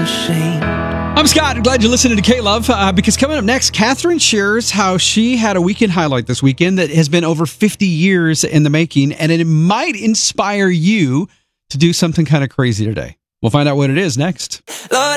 shame. I'm Scott. Glad you're listening to K-Love because coming up next, Catherine shares how she had a weekend highlight this weekend that has been over 50 years in the making, and it might inspire you to do something kind of crazy today. We'll find out what it is next. Lord,